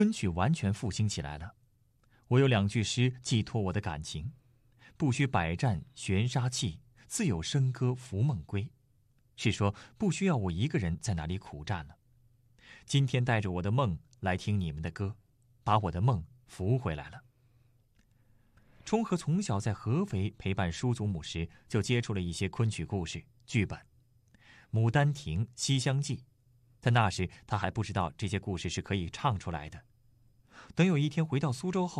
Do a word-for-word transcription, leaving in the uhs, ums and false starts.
昆曲完全复兴起来了。我有两句诗寄托我的感情：不须百战悬沙气，自有笙歌拂梦归。是说不需要我一个人在那里苦战了。今天带着我的梦来听你们的歌，把我的梦扶回来了。冲和从小在合肥陪伴叔祖母时，就接触了一些昆曲故事剧本，《牡丹亭》《西厢记》，但那时他还不知道这些故事是可以唱出来的。等有一天回到苏州后，